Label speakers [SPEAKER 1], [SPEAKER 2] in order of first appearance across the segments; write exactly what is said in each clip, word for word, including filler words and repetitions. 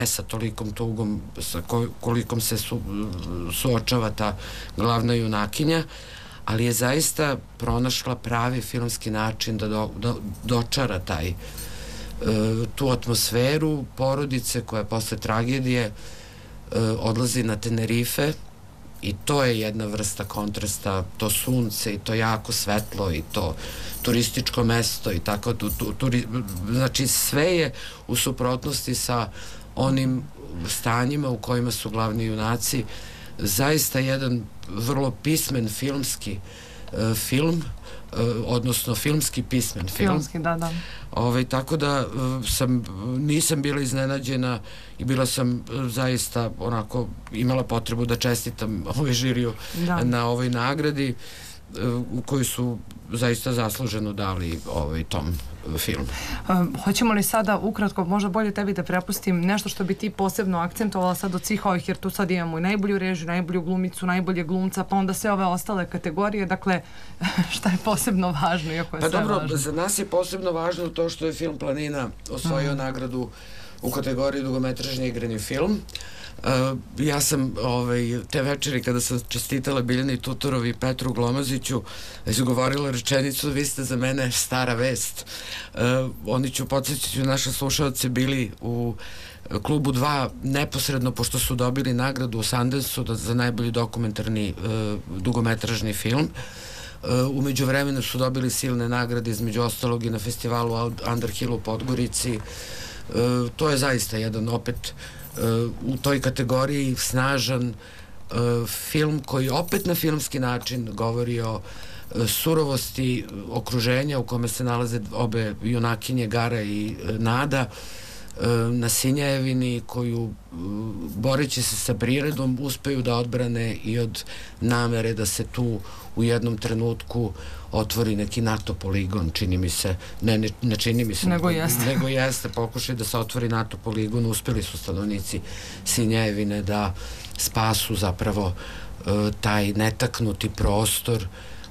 [SPEAKER 1] sa tolikom tugom, sa kolikom se su, suočava ta glavna junakinja, ali je zaista pronašla pravi filmski način da, do, da dočara taj e, tu atmosferu porodice koja posle tragedije e, odlazi na Tenerife i to je jedna vrsta kontrasta, to sunce i to jako svetlo i to turističko mesto i tako, tu, tu, turi, znači sve je u suprotnosti sa onim stanjima u kojima su glavni junaci. Zaista jedan vrlo pismen filmski uh, film, uh, odnosno filmski pismen film.
[SPEAKER 2] Filmski, da, da.
[SPEAKER 1] Ovaj, tako da uh, sam, nisam bila iznenađena i bila sam uh, zaista onako imala potrebu da čestitam ovaj žiriju da. Na ovoj nagradi uh, u kojoj su zaista zasluženo dali ovaj tom film.
[SPEAKER 2] Um, hoćemo li sada ukratko, možda bolje tebi da prepustim nešto što bi ti posebno akcentovala sad od svih ovih, jer tu sad imamo i najbolju režiju, najbolju glumicu, najbolje glumca, pa onda sve ove ostale kategorije, dakle šta je posebno važno, iako je
[SPEAKER 1] pa
[SPEAKER 2] sve
[SPEAKER 1] dobro,
[SPEAKER 2] važno?
[SPEAKER 1] Za nas je posebno važno to što je film Planina osvojio mm. nagradu u kategoriji dugometražni igrani film. Uh, ja sam ovaj, te večeri kada sam čestitala Biljani Tutorovi i Petru Glomaziću izgovorila rečenicu, vi ste za mene stara vest. Uh, oni ću podsjećati, naše slušalce bili u klubu dva neposredno pošto su dobili nagradu u Sundance-u za najbolji dokumentarni uh, dugometražni film. Uh, umeđu vremenu su dobili silne nagrade, između ostalog i na festivalu Underhill u Podgorici. Uh, to je zaista jedan opet u toj kategoriji snažan uh, film koji opet na filmski način govori o uh, surovosti okruženja u kome se nalaze obe junakinje Gara i uh, Nada uh, na Sinjevini, koju uh, boreći se sa prirodom uspeju da odbrane i od namere da se tu u jednom trenutku otvori neki NATO poligon, čini mi se, ne, ne, ne čini mi se,
[SPEAKER 2] nego jeste,
[SPEAKER 1] nego jeste pokušaj da se otvori NATO poligon, uspeli su stanovnici Sinjevine da spasu zapravo uh, taj netaknuti prostor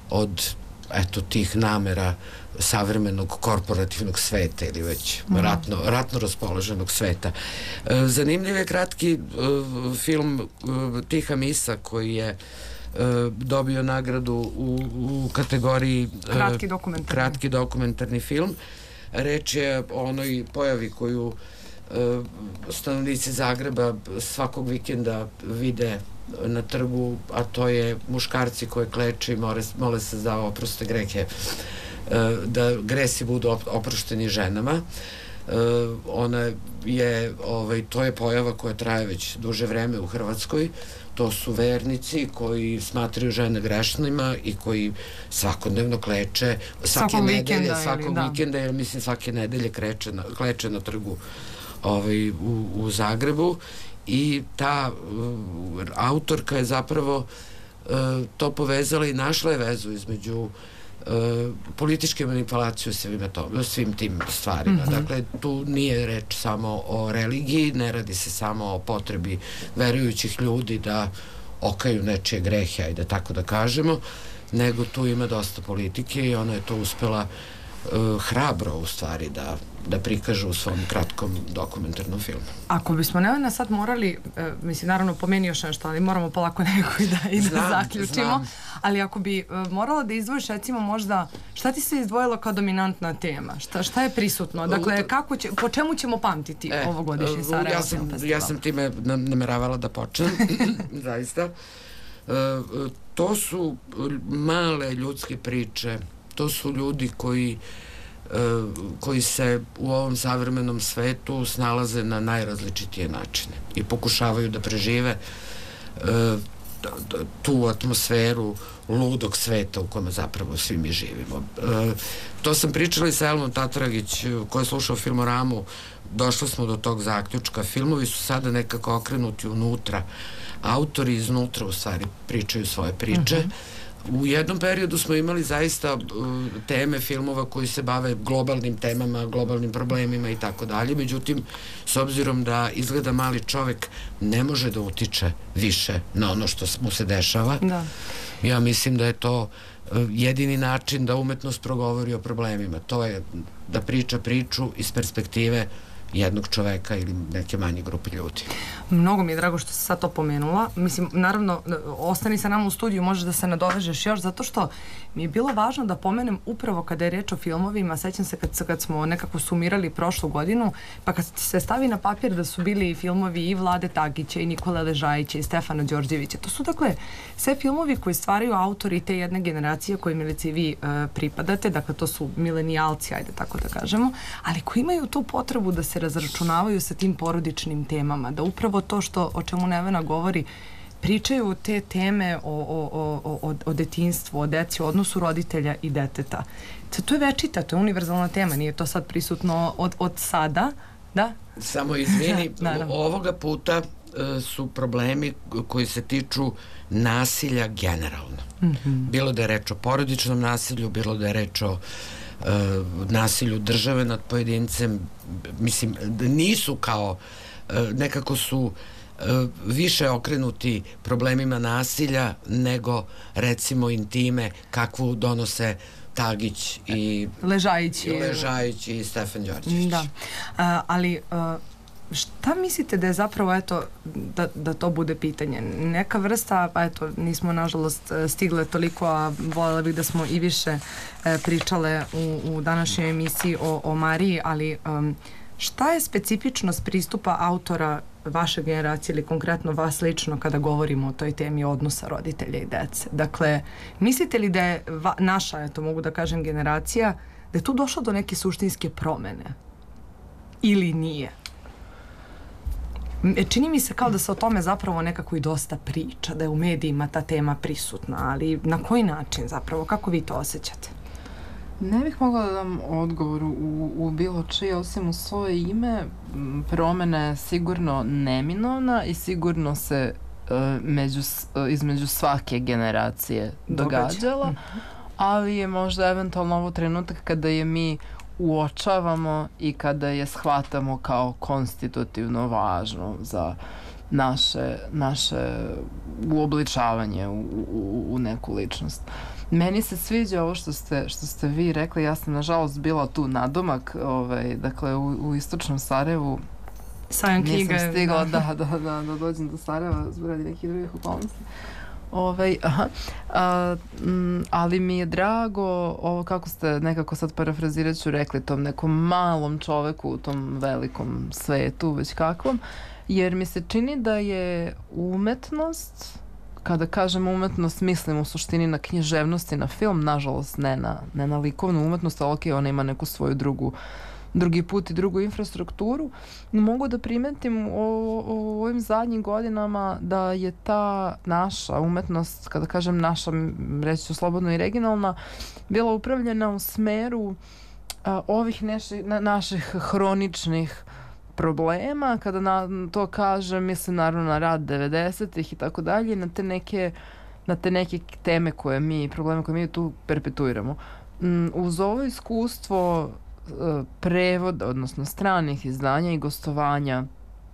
[SPEAKER 1] od eto tih namera savremenog korporativnog sveta ili već mm. ratno, ratno raspoloženog sveta. Uh, zanimljiv je kratki uh, film uh, Tiha misa koji je Uh, dobio nagradu u, u kategoriji uh,
[SPEAKER 2] kratki dokumentarni.
[SPEAKER 1] kratki dokumentarni film. Reč je o onoj pojavi koju uh, stanovnici Zagreba svakog vikenda vide na trgu, a to je muškarci koje kleče i mole, mole se za oproste grehe, uh, da gresi budu op oprošteni ženama. Uh, ona je, ovaj, to je pojava koja traje već duže vreme u Hrvatskoj. To su vernici koji smatraju žene grešnima i koji svakodnevno kleče svake nedelje, svakog vikenda, jer mislim svake nedelje kreče na, kleče na trgu ovaj, u, u Zagrebu i ta uh, autorka je zapravo uh, to povezala i našla je vezu između Uh, političke manipulacije svim, to, svim tim stvarima. Mm -hmm. Dakle, tu nije reč samo o religiji, ne radi se samo o potrebi verujućih ljudi da okaju nečije grehe, ajde tako da kažemo, nego tu ima dosta politike i ona je to uspela uh, hrabro u stvari da, da prikaže u svom kratkom dokumentarnom filmu.
[SPEAKER 2] Ako bismo Nevena sad morali, e, mislim naravno pomeni još nešto, ali moramo polako nekako i da, i da zaključimo, znam. Ali ako bi e, morala da izdvojiš recimo možda, šta ti se izdvojilo kao dominantna tema? Šta, šta je prisutno? Dakle, kako će, po čemu ćemo pamtiti e, ovogodišnji Sarajevo
[SPEAKER 1] ja sam,
[SPEAKER 2] film festival?
[SPEAKER 1] Ja sam time nameravala da počnem, zaista. E, to su male ljudske priče, to su ljudi koji koji se u ovom savremenom svetu snalaze na najrazličitije načine i pokušavaju da prežive tu atmosferu ludog sveta u kome zapravo svi mi živimo. To sam pričala i sa Elmom Tatragić koja je slušao Filmoramu, došli smo do tog zaključka. Filmovi su sada nekako okrenuti unutra, autori iznutra u stvari pričaju svoje priče. Uh-huh. U jednom periodu smo imali zaista uh, teme filmova koji se bave globalnim temama, globalnim problemima i tako dalje, međutim, s obzirom da izgleda mali čovek ne može da utiče više na ono što mu se dešava, da. Ja mislim da je to uh, jedini način da umetnost progovori o problemima. To je da priča priču iz perspektive jednog čoveka ili neke manje grupe ljudi.
[SPEAKER 2] Mnogo mi je drago što si sad to pomenula. Mislim, naravno, ostani sa nama u studiju, možeš da se nadovežeš još, zato što mi je bilo važno da pomenem upravo kada je reč o filmovima. Sećam se kad, kad smo nekako sumirali prošlu godinu, pa kad se stavi na papir da su bili filmovi i Vlade Tagića i Nikole Ležajića i Stefana Đorđevića. To su, dakle, sve filmovi koji stvaraju autori te jedne generacije koje, Milice, vi uh, pripadate. Dakle, to su milenijalci, ajde tako da kažemo, ali koji imaju tu potrebu da se razračunavaju sa tim porodičnim temama, da upravo to što, o čemu Nevena govori, pričaju te teme o, o, o, o, o detinjstvu, o deci, o odnosu roditelja i deteta. To je večita, to je univerzalna tema, nije to sad prisutno od, od sada, da?
[SPEAKER 1] Samo izvini, ovoga puta uh, su problemi koji se tiču nasilja generalno. Mm-hmm. Bilo da je reč o porodičnom nasilju, bilo da je reč o Uh, nasilju države nad pojedincem, mislim, nisu kao uh, nekako su uh, više okrenuti problemima nasilja nego recimo intime kakvu donose Tagić i
[SPEAKER 2] Ležajić
[SPEAKER 1] i, Ležajić i Stefan Đorđević.
[SPEAKER 2] Da, uh, ali uh, šta mislite da je zapravo, eto, da, da to bude pitanje? Neka vrsta, pa eto, nismo nažalost stigle toliko, a voljela bih da smo i više e, pričale u, u današnjoj emisiji o, o Mariji, ali um, šta je specifičnost pristupa autora vaše generacije ili konkretno vas lično kada govorimo o toj temi odnosa roditelja i dece? Dakle, mislite li da je va, naša, eto, mogu da kažem, generacija, da je tu došlo do neke suštinske promene? Ili nije? Čini mi se kao da se o tome zapravo nekako i dosta priča, da je u medijima ta tema prisutna, ali na koji način zapravo, kako vi to osjećate?
[SPEAKER 3] Ne bih mogla da dam odgovor u, u bilo čije, osim u svoje ime. Promena je sigurno neminovna i sigurno se uh, među, uh, između svake generacije događala, mm-hmm. ali je možda eventualno ovo trenutak kada je mi uočavamo i kada je shvatamo kao konstitutivno važno za naše, naše uobličavanje u, u, u neku ličnost. Meni se sviđa ovo što ste, što ste vi rekli, ja sam nažalost bila tu nadomak, ovaj, dakle u, u istočnom Sarajevu.
[SPEAKER 2] Sajam knjiga.
[SPEAKER 3] Nisam stigla da, da, da, da dođem do Sarajeva zbog nekih drugih okolnosti. Ovaj, aha. A, m, ali mi je drago ovo kako ste nekako sad parafrazirat ću rekli tom nekom malom čoveku u tom velikom svetu već kakvom, jer mi se čini da je umetnost, kada kažem umetnost mislim u suštini na književnost i na film, nažalost ne na, ne na likovnu umetnost, ali ok, ona ima neku svoju drugu drugi put i drugu infrastrukturu. Mogu da primetim u, u ovim zadnjim godinama da je ta naša umetnost, kada kažem naša, reći ću slobodno i regionalna, bila upravljena u smeru a, ovih neši, na, naših hroničnih problema. Kada na to kažem, mislim naravno na rad devedesetih i tako dalje, na te neke na te neke teme koje mi, probleme koje mi tu perpetuiramo. Um, uz ovo iskustvo prevoda, odnosno stranih izdanja i gostovanja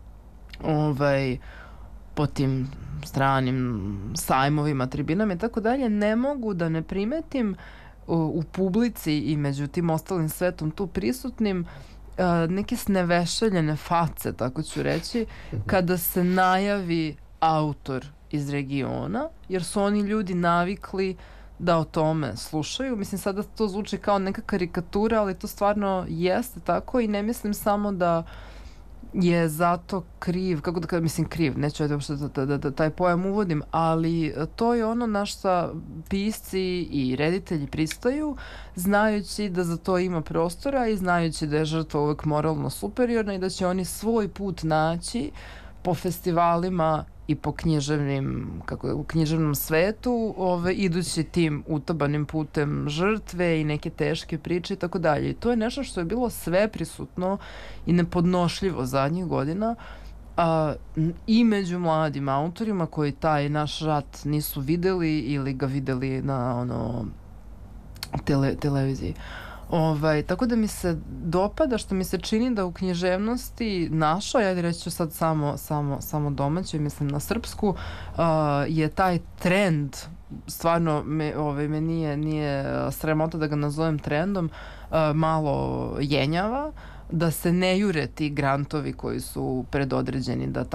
[SPEAKER 3] ovaj, po tim stranim sajmovima, tribinama i tako dalje, ne mogu da ne primetim u, u publici i među tim ostalim svetom tu prisutnim uh, neke snevešeljene face, tako ću reći, kada se najavi autor iz regiona, jer su oni ljudi navikli da o tome slušaju. Mislim, sada to zvuči kao neka karikatura, ali to stvarno jeste tako i ne mislim samo da je zato kriv, kako da kažem, mislim kriv, neću da uopšte da, da, da taj pojam uvodim, ali to je ono na šta pisci i reditelji pristaju, znajući da za to ima prostora i znajući da je žrtva uvek moralno superiorna i da će oni svoj put naći po festivalima i po književnim, kako u književnom svetu, ove, idući tim utabanim putem žrtve i neke teške priče i tako dalje. I to je nešto što je bilo sve prisutno i nepodnošljivo zadnjih godina, a, i među mladim autorima koji taj naš rat nisu videli ili ga videli na ono tele, televiziji. Ovaj, tako da mi se dopada što mi se čini da u književnosti našoj, ja reći ću sad samo, samo, samo domaćoj, mislim na srpsku, uh, je taj trend, stvarno me, ovaj, me nije, nije sramota da ga nazovem trendom, uh, malo jenjava, da se ne jure ti grantovi koji su predodređeni da